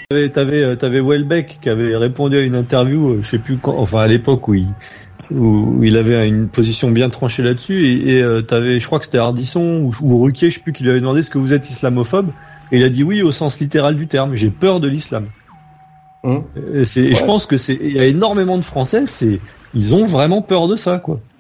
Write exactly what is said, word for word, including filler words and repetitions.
t'avais, t'avais, t'avais Welbeck qui avait répondu à une interview, je sais plus quand, enfin à l'époque où il, où il avait une position bien tranchée là-dessus, et, et euh, t'avais, je crois que c'était Ardisson ou, ou Ruquier, je sais plus, qui lui avait demandé est-ce que vous êtes islamophobe, et il a dit oui au sens littéral du terme. J'ai peur de l'islam. Hum. Et c'est, et Ouais. je pense que c'est, il y a énormément de Français, c'est, ils ont vraiment peur de ça, quoi.